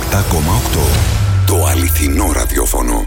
Το αληθινό ραδιόφωνο.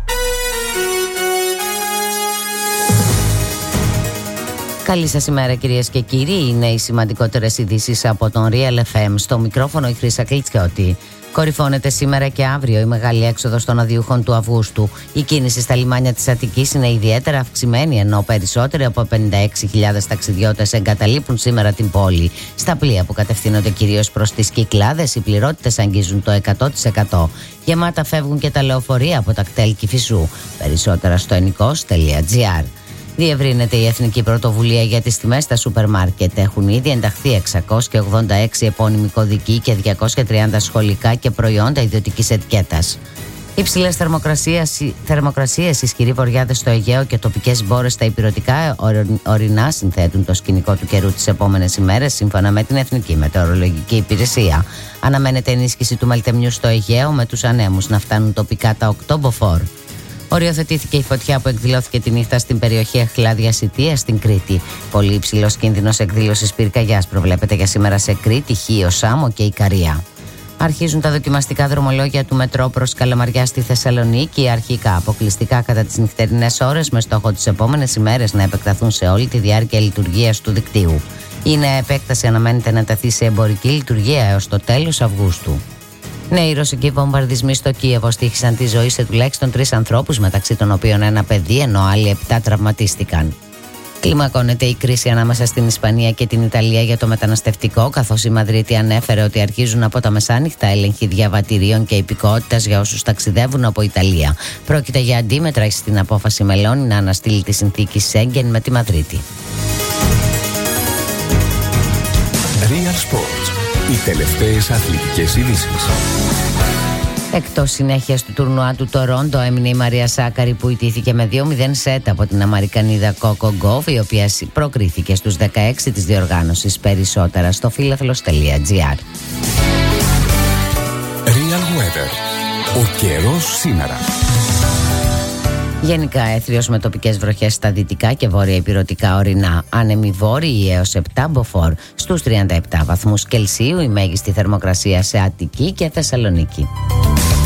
Καλή σας ημέρα, κυρίες και κύριοι. Είναι οι σημαντικότερες ειδήσεις από τον Real FM. Στο μικρόφωνο η Χρύσα Κλιτσιώτη. Κορυφώνεται σήμερα και αύριο η μεγάλη έξοδος των αδειούχων του Αυγούστου. Η κίνηση στα λιμάνια της Αττικής είναι ιδιαίτερα αυξημένη, ενώ περισσότεροι από 56.000 ταξιδιώτες εγκαταλείπουν σήμερα την πόλη. Στα πλοία που κατευθύνονται κυρίως προς τις Κυκλάδες, οι πληρότητες αγγίζουν το 100%. Γεμάτα φεύγουν και τα λεωφορεία από τα κτέλ Κηφισού. Περισσότερα στο ennikos.gr. Διευρύνεται η Εθνική Πρωτοβουλία για τις τιμές στα σούπερ μάρκετ. Έχουν ήδη ενταχθεί 686 επώνυμοι κωδικοί και 230 σχολικά και προϊόντα ιδιωτικής ετικέτας. Υψηλές θερμοκρασίες, ισχυροί βορειάδες στο Αιγαίο και τοπικές μπόρες στα ηπειρωτικά ορεινά συνθέτουν το σκηνικό του καιρού τις επόμενες ημέρες, σύμφωνα με την Εθνική Μετεωρολογική Υπηρεσία. Αναμένεται ενίσχυση του μελτεμιού στο Αιγαίο, με τους ανέμους να φτάνουν τοπικά τα 8 μποφόρ. Οριοθετήθηκε η φωτιά που εκδηλώθηκε τη νύχτα στην περιοχή Αχλάδια-Σιτία στην Κρήτη. Πολύ υψηλός κίνδυνος εκδήλωσης πυρκαγιάς προβλέπεται για σήμερα σε Κρήτη, Χίο, Σάμο και Ικαρία. Αρχίζουν τα δοκιμαστικά δρομολόγια του μετρό προς Καλαμαριά στη Θεσσαλονίκη, αρχικά αποκλειστικά κατά τις νυχτερινές ώρες, με στόχο τις επόμενες ημέρες να επεκταθούν σε όλη τη διάρκεια λειτουργίας του δικτύου. Η νέα επέκταση αναμένεται να τεθεί σε εμπορική λειτουργία έως το τέλος Αυγούστου. Νέοι ρωσικοί βομβαρδισμοί στο Κίεβο στοίχησαν τη ζωή σε τουλάχιστον 3 ανθρώπους, μεταξύ των οποίων ένα παιδί, ενώ άλλοι 7 τραυματίστηκαν. Κλιμακώνεται η κρίση ανάμεσα στην Ισπανία και την Ιταλία για το μεταναστευτικό, καθώς η Μαδρίτη ανέφερε ότι αρχίζουν από τα μεσάνυχτα έλεγχοι διαβατηρίων και υπηκότητας για όσους ταξιδεύουν από Ιταλία. Πρόκειται για αντίμετρα στην απόφαση Μελώνη να αναστείλει τη συνθήκη Σέγγεν με τη Μαδρίτη. Real Sports. Οι τελευταίες αθλητικές ειδήσεις. Εκτός συνέχειας του τουρνουά του Τορόντο έμεινε η Μαρία Σάκαρη, που ιτήθηκε με 2-0 σετ από την Αμερικανίδα Κόκο Γκόβ, η οποία προκρίθηκε στους 16 της διοργάνωσης. Περισσότερα στο φίλαθλος.gr. Real Weather. Ο καιρός σήμερα. Γενικά έθριος με τοπικές βροχές στα δυτικά και βόρεια ηπειρωτικά ορεινά. Άνεμοι βόρειοι έως 7 μποφόρ. Στους 37 βαθμούς Κελσίου η μέγιστη θερμοκρασία σε Αττική και Θεσσαλονίκη.